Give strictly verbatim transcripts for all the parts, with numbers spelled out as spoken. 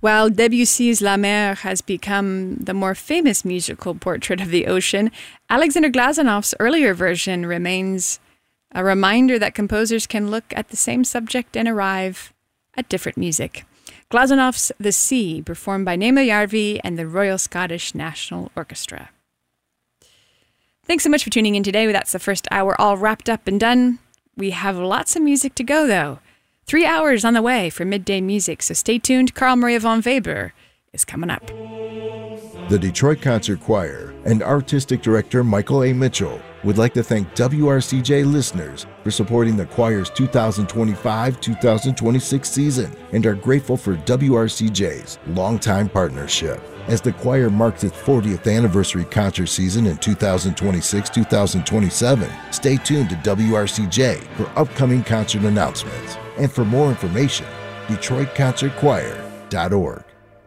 While Debussy's La Mer has become the more famous musical portrait of the ocean, Alexander Glazonov's earlier version remains a reminder that composers can look at the same subject and arrive at different music. Glazonov's The Sea, performed by Nema Järvi and the Royal Scottish National Orchestra. Thanks so much for tuning in today. That's the first hour all wrapped up and done. We have lots of music to go, though. Three hours on the way for midday music, so stay tuned. Carl Maria von Weber is coming up. The Detroit Concert Choir and Artistic Director Michael A. Mitchell would like to thank W R C J listeners for supporting the choir's two thousand twenty-five two thousand twenty-six season and are grateful for W R C J's longtime partnership. As the choir marks its fortieth anniversary concert season in two thousand twenty-six two thousand twenty-seven, stay tuned to W R C J for upcoming concert announcements. And for more information, detroit concert choir dot org.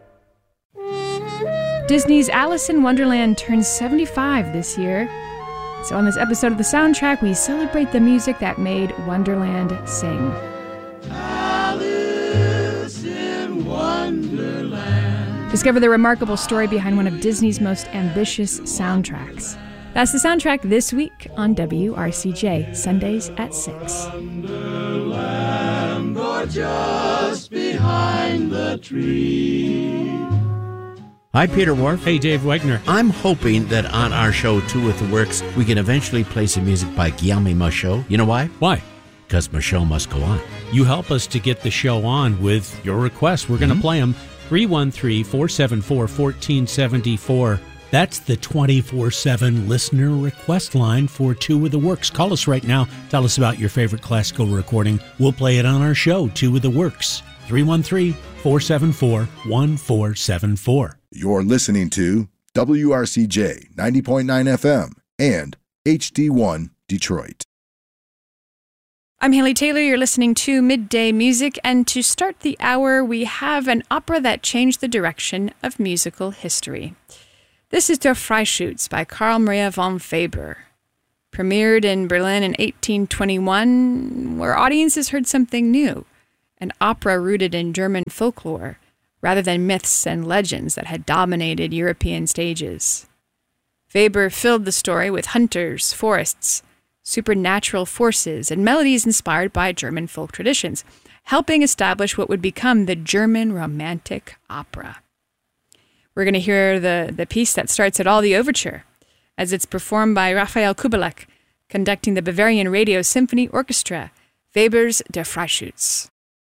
Disney's Alice in Wonderland turns seventy-five this year. So on this episode of The Soundtrack, we celebrate the music that made Wonderland sing. Alice in Wonderland. Discover the remarkable story behind one of Disney's most ambitious soundtracks. That's The Soundtrack this week on W R C J, Sundays at six. Wonderland, or just behind the tree. Hi, Peter Wharf. Hey, Dave Wegner. I'm hoping that on our show, Two with the Works, we can eventually play some music by Guillaume Michaud. You know why? Why? Because Michaud must go on. You help us to get the show on with your requests. We're going to mm-hmm. play them. three one three, four seven four, one four seven four. That's the twenty-four seven listener request line for Two with the Works. Call us right now. Tell us about your favorite classical recording. We'll play it on our show, Two with the Works. three one three, four seven four, one four seven four. You're listening to W R C J ninety point nine F M and H D one Detroit. I'm Haley Taylor. You're listening to Midday Music, and to start the hour, we have an opera that changed the direction of musical history. This is Der Freischütz by Carl Maria von Weber. Premiered in Berlin in eighteen twenty-one, where audiences heard something new, an opera rooted in German folklore, rather than myths and legends that had dominated European stages. Weber filled the story with hunters, forests, supernatural forces, and melodies inspired by German folk traditions, helping establish what would become the German Romantic Opera. We're going to hear the, the piece that starts it all, the overture, as it's performed by Raphael Kubelik, conducting the Bavarian Radio Symphony Orchestra, Weber's Der Freischütz.